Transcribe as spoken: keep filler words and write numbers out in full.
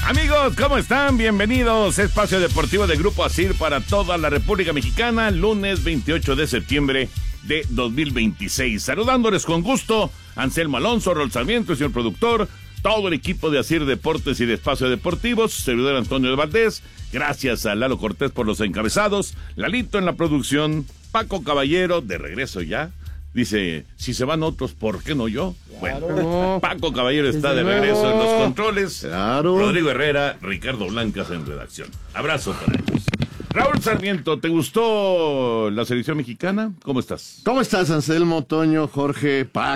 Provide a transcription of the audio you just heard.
Amigos, ¿cómo están? Bienvenidos. Espacio Deportivo de Grupo Asir para toda la República Mexicana, lunes veintiocho de septiembre de dos mil veintiséis. Saludándoles con gusto, Anselmo Alonso, Rol Sarmiento, el señor productor, todo el equipo de Asir Deportes y de Espacio Deportivos, servidor Antonio de Valdés, gracias a Lalo Cortés por los encabezados, Lalito en la producción, Paco Caballero, de regreso ya. Dice, si se van otros, ¿por qué no yo? Claro. Bueno, Paco Caballero está de regreso en los controles. Claro. Rodrigo Herrera, Ricardo Blancas en redacción. Abrazo para ellos. Raúl Sarmiento, ¿te gustó la selección mexicana? ¿Cómo estás? ¿Cómo estás, Anselmo, Toño, Jorge, Paco?